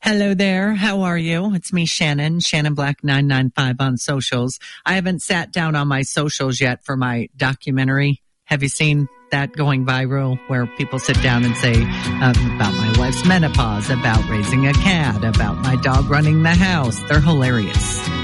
Hello there. How are you? It's me, Shannon Black 995 on socials. I haven't sat down on my socials yet for my documentary. Have you seen that going viral where people sit down and say about my wife's menopause, about raising a cat, about my dog running the house? They're hilarious.